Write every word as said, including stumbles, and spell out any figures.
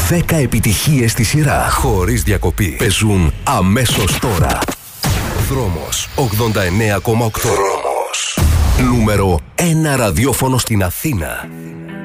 δέκα επιτυχίες στη σειρά, χωρίς διακοπή. Παίζουν αμέσως τώρα. Δρόμος ογδόντα εννέα κόμμα οκτώ. Δρόμος. Νούμερο ένα ραδιόφωνο στην Αθήνα.